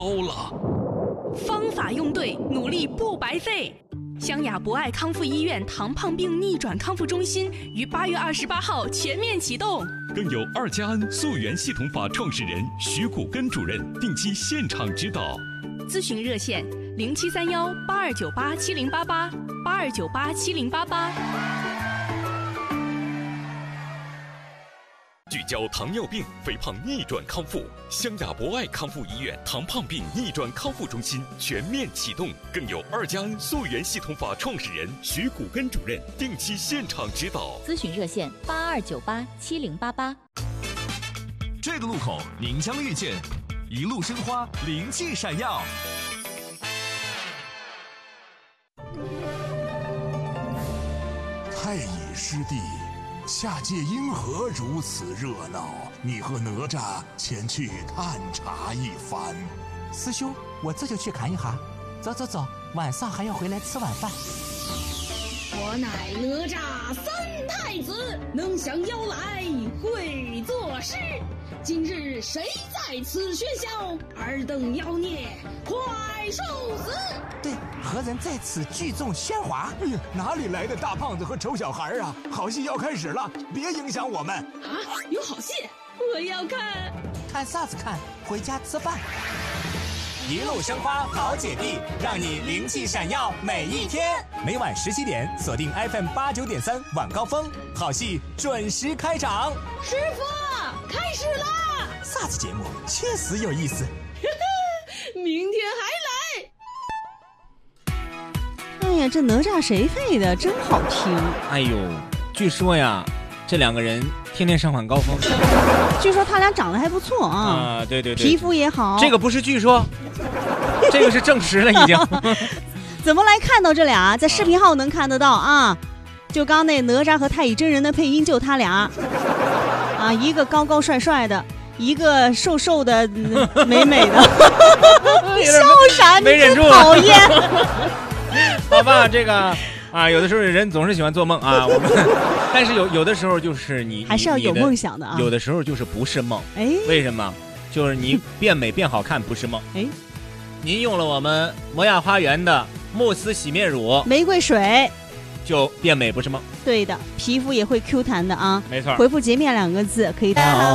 欧了。 方法用对，努力不白费。湘雅博爱康复医院糖胖病逆转康复中心于8月28号全面启动， 更有2加N溯源系统法创始人徐谷根主任定期现场指导。 咨询热线07318298708882987088。 聚焦糖尿病、肥胖逆转康复，湘雅博爱康复医院糖胖病逆转康复中心全面启动，更有2加N溯源系统法创始人徐谷根主任定期现场指导。 咨询热线82987088。 这个路口您将遇见一路生花，灵气闪耀。 太乙师弟，下界因何如此热闹？你和哪吒前去探查一番。 师兄，我这就去看一下。走走走，晚上还要回来吃晚饭。 我乃哪吒三太子，能降妖来，会作诗。今日谁在此喧嚣？尔等妖孽，快受死！ 对，何人在此聚众喧哗？ 哎呀，哪里来的大胖子和丑小孩啊！好戏要开始了，别影响我们啊！有好戏，我要看。 看啥子看？回家吃饭。 一路生花，好姐弟，让你灵气闪耀每一天。每晚17点，锁定 FM 89.3晚高峰，好戏准时开场。 师傅，开始啦！ 啥子节目？确实有意思。 明天还来。哎呀，这哪吒谁配的？真好听。 哎呦，据说呀，这2个人天天上晚高峰。 据说他俩长得还不错啊。 对对对， 皮肤也好。 这个不是据说，这个是证实了已经。 怎么来看到这俩？在视频号能看得到啊。就刚那哪吒和太乙真人的配音就他俩啊，一个高高帅帅的，一个瘦瘦的美美的。笑啥？ 没忍住， 讨厌。 好吧，这个啊，有的时候人总是喜欢做梦啊，但是有的时候就是你还是要有梦想的啊。 有的时候就是不是梦， 哎， 为什么？就是你变美变好看不是梦。 哎， 您用了我们摩亚花园的慕斯洗面乳、 玫瑰水， 就变美不是梦。 对的，皮肤也会 Q 弹的啊。 没错。 回复洁面2个字可以。